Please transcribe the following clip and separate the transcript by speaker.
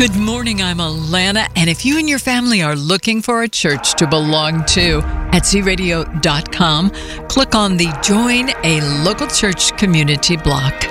Speaker 1: Good morning, I'm Alana, and if you and your family are looking for a church to belong to, at zradio.com, click on the Join a Local Church Community block.